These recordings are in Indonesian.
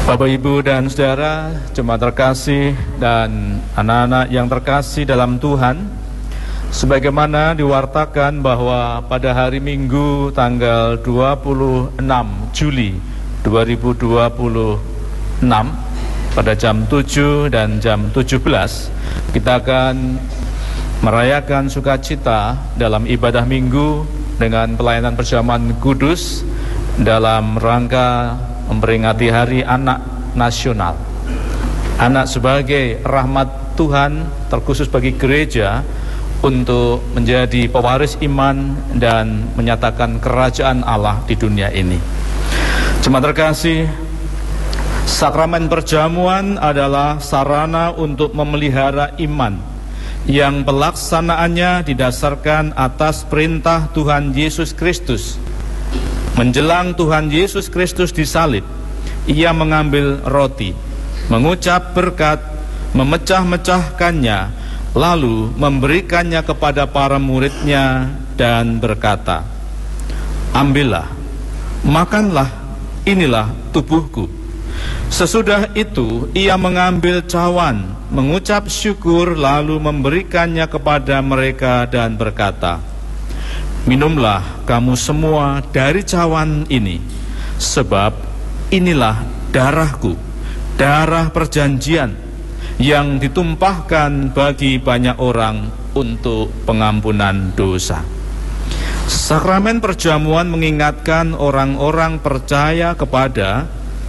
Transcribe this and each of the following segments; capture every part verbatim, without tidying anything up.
Bapak, Ibu, dan Saudara, jemaat terkasih dan anak-anak yang terkasih dalam Tuhan, sebagaimana diwartakan bahwa pada hari Minggu tanggal dua puluh enam Juli dua ribu dua puluh enam pada jam tujuh dan jam tujuh belas kita akan merayakan sukacita dalam ibadah Minggu dengan pelayanan perjamuan kudus dalam rangka memperingati Hari Anak Nasional. Anak sebagai rahmat Tuhan terkhusus bagi gereja untuk menjadi pewaris iman dan menyatakan kerajaan Allah di dunia ini. Jemaat terkasih, sakramen perjamuan adalah sarana untuk memelihara iman yang pelaksanaannya didasarkan atas perintah Tuhan Yesus Kristus. Menjelang Tuhan Yesus Kristus disalib, Ia mengambil roti, mengucap berkat, memecah-mecahkannya, lalu memberikannya kepada para muridnya dan berkata, "Ambillah, makanlah, inilah tubuhku." Sesudah itu Ia mengambil cawan, mengucap syukur, lalu memberikannya kepada mereka dan berkata, "Minumlah kamu semua dari cawan ini, sebab inilah darahku, darah perjanjian yang ditumpahkan bagi banyak orang untuk pengampunan dosa." Sakramen perjamuan mengingatkan orang-orang percaya kepada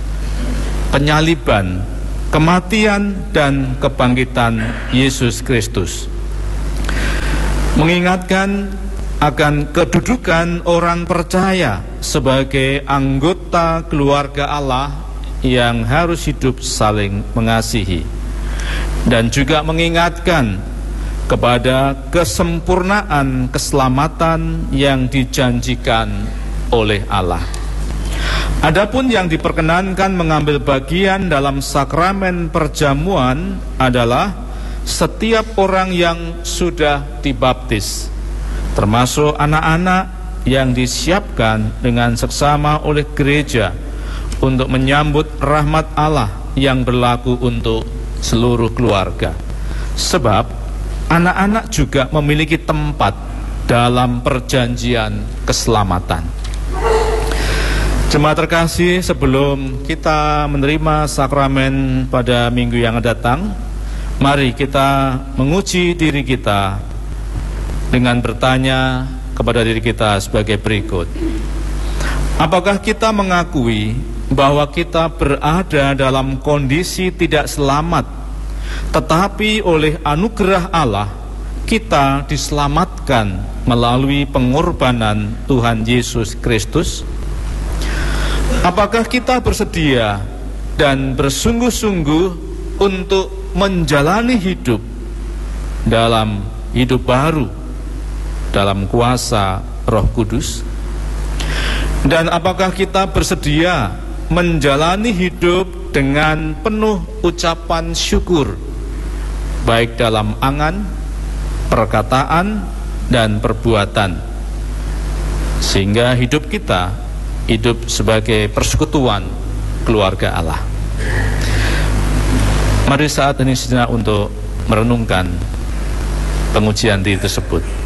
penyaliban, kematian, dan kebangkitan Yesus Kristus. Mengingatkan akan kedudukan orang percaya sebagai anggota keluarga Allah yang harus hidup saling mengasihi, dan juga mengingatkan kepada kesempurnaan keselamatan yang dijanjikan oleh Allah. Adapun yang diperkenankan mengambil bagian dalam sakramen perjamuan adalah setiap orang yang sudah dibaptis, termasuk anak-anak yang disiapkan dengan seksama oleh gereja untuk menyambut rahmat Allah yang berlaku untuk seluruh keluarga. Sebab anak-anak juga memiliki tempat dalam perjanjian keselamatan. Jemaat terkasih, sebelum kita menerima sakramen pada minggu yang datang, mari kita menguji diri kita dengan bertanya kepada diri kita sebagai berikut. Apakah kita mengakui bahwa kita berada dalam kondisi tidak selamat, tetapi oleh anugerah Allah kita diselamatkan melalui pengorbanan Tuhan Yesus Kristus? Apakah kita bersedia dan bersungguh-sungguh untuk menjalani hidup dalam hidup baru dalam kuasa Roh Kudus? Dan apakah kita bersedia menjalani hidup dengan penuh ucapan syukur, baik dalam angan, perkataan, dan perbuatan, sehingga hidup kita hidup sebagai persekutuan keluarga Allah? Mari saat ini sejenak untuk merenungkan pengujian diri tersebut.